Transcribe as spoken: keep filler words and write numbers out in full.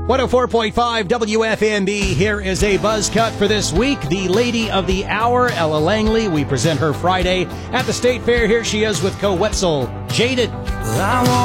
one oh four point five W F M B. Here is a buzz cut for this week. The Lady of the Hour, Ella Langley. We present her Friday at the State Fair. Here she is with Co Wetzel, Jaded. I